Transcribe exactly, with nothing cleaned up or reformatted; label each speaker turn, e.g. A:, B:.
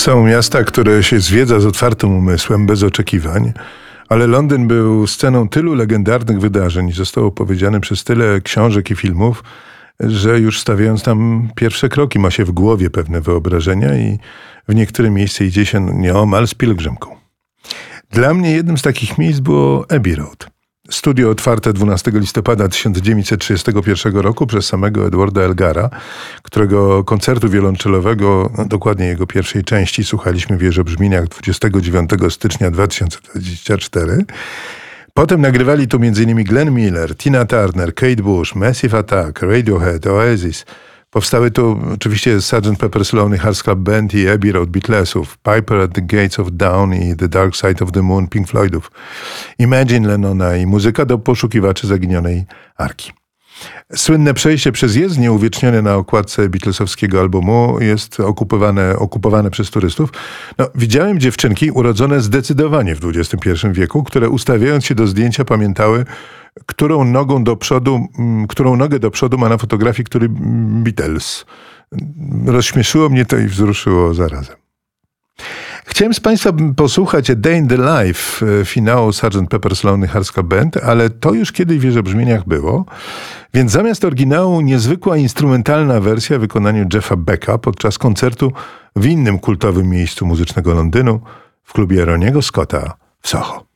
A: Są miasta, które się zwiedza z otwartym umysłem, bez oczekiwań, ale Londyn był sceną tylu legendarnych wydarzeń i został opowiedziany przez tyle książek i filmów, że już stawiając tam pierwsze kroki ma się w głowie pewne wyobrażenia i w niektóre miejsca idzie się nieomal z pielgrzymką. Dla mnie jednym z takich miejsc było Abbey Road. Studio otwarte dwunastego listopada tysiąc dziewięćset trzydziestego pierwszego roku przez samego Edwarda Elgara, którego koncertu wiolonczelowego, no dokładnie jego pierwszej części, słuchaliśmy w Jeżobrzmieniach dwudziestego dziewiątego stycznia dwa tysiące dwudziestego czwartego. Potem nagrywali tu m.in. Glenn Miller, Tina Turner, Kate Bush, Massive Attack, Radiohead, Oasis. Powstały tu oczywiście sergeant Pepper's Lonely Hearts Club Band i Abbey Road Beatlesów, Piper at the Gates of Dawn i The Dark Side of the Moon Pink Floydów, Imagine Lennona i muzyka do poszukiwaczy zaginionej arki. Słynne przejście przez jezdnię uwiecznione na okładce beatlesowskiego albumu jest okupowane, okupowane przez turystów. No, widziałem dziewczynki urodzone zdecydowanie w dwudziestym pierwszym wieku, które ustawiając się do zdjęcia pamiętały, którą nogą do przodu, którą nogę do przodu ma na fotografii który Beatles. Rozśmieszyło mnie to i wzruszyło zarazem. Chciałem z Państwem posłuchać A Day in the Life finału sergeant Pepper's Lonely Hearts Club Band, ale to już kiedyś w Jeżobrzmieniach było, więc zamiast oryginału niezwykła instrumentalna wersja w wykonaniu Jeffa Becka podczas koncertu w innym kultowym miejscu muzycznego Londynu, w klubie Roniego Scotta w Soho.